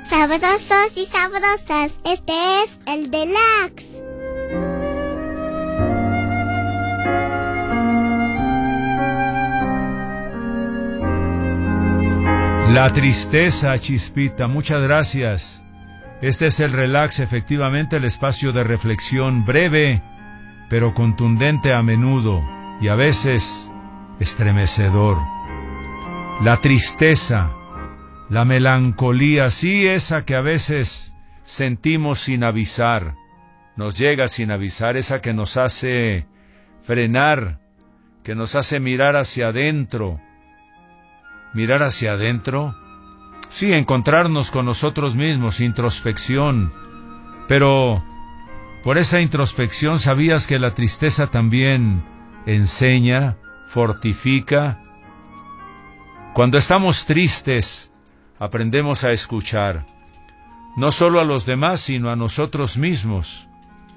Sabrosos y sabrosas, este es el Deluxe. La tristeza, Chispita, muchas gracias. Este es el Relax, efectivamente, el espacio de reflexión breve, pero contundente a menudo y a veces estremecedor. La tristeza, la melancolía, sí, esa que a veces sentimos sin avisar, nos llega sin avisar, esa que nos hace frenar, que nos hace mirar hacia adentro. Mirar hacia adentro, sí, encontrarnos con nosotros mismos, introspección. Pero por esa introspección, ¿sabías que la tristeza también enseña, fortifica? Cuando estamos tristes, aprendemos a escuchar, no solo a los demás, sino a nosotros mismos.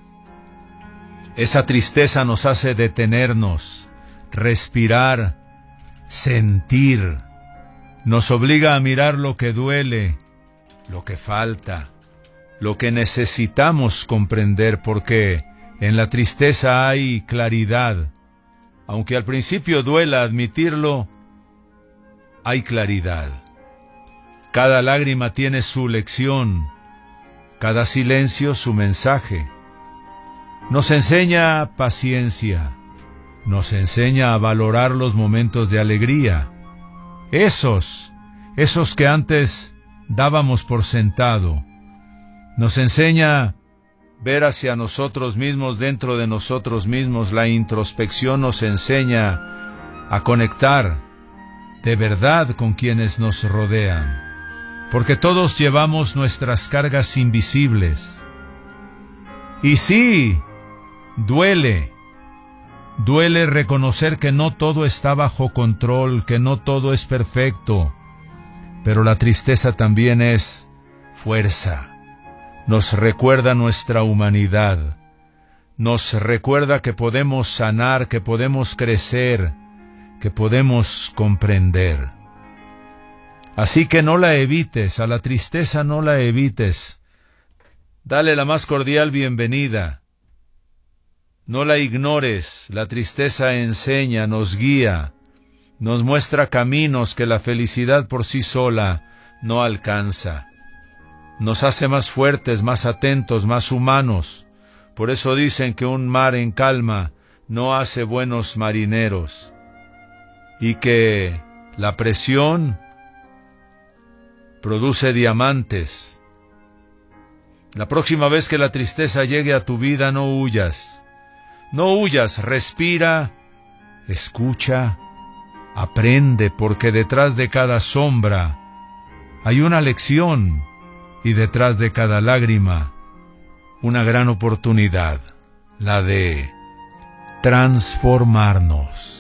Esa tristeza nos hace detenernos, respirar, sentir. Nos obliga a mirar lo que duele, lo que falta, lo que necesitamos comprender, porque en la tristeza hay claridad. Aunque al principio duela admitirlo, hay claridad. Cada lágrima tiene su lección, cada silencio su mensaje. Nos enseña paciencia, nos enseña a valorar los momentos de alegría. Esos que antes dábamos por sentado. Nos enseña ver hacia nosotros mismos, dentro de nosotros mismos. La introspección nos enseña a conectar de verdad con quienes nos rodean, porque todos llevamos nuestras cargas invisibles. Y sí, duele reconocer que no todo está bajo control, que no todo es perfecto, pero la tristeza también es fuerza. Nos recuerda nuestra humanidad, nos recuerda que podemos sanar, que podemos crecer, que podemos comprender. Así que no la evites, a la tristeza no la evites. Dale la más cordial bienvenida. No la ignores, la tristeza enseña, nos guía, nos muestra caminos que la felicidad por sí sola no alcanza. Nos hace más fuertes, más atentos, más humanos. Por eso dicen que un mar en calma no hace buenos marineros. Y que la presión produce diamantes. La próxima vez que la tristeza llegue a tu vida, no huyas. No huyas, respira, escucha, aprende, porque detrás de cada sombra hay una lección y detrás de cada lágrima una gran oportunidad, la de transformarnos.